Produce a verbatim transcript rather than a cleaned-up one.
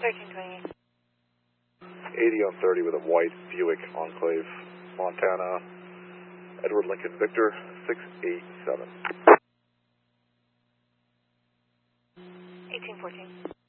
thirteen twenty-eight. eighty on thirty with a white Buick Enclave, Montana, Edward Lincoln Victor, six eight seven. eighteen fourteen.